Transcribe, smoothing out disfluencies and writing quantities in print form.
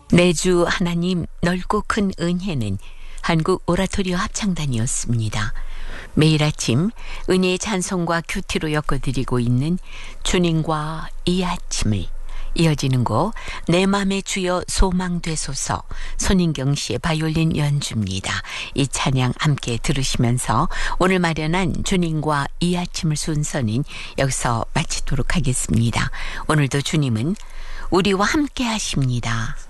내주 하나님 넓고 큰 은혜는 한국 오라토리오 합창단이었습니다. 매일 아침 은혜의 찬송과 큐티로 엮어드리고 있는 주님과 이 아침을 이어지는 곡 내 맘의 주여 소망되소서 손인경 씨의 바이올린 연주입니다. 이 찬양 함께 들으시면서 오늘 마련한 주님과 이 아침을 순서는 여기서 마치도록 하겠습니다. 오늘도 주님은 우리와 함께 하십니다.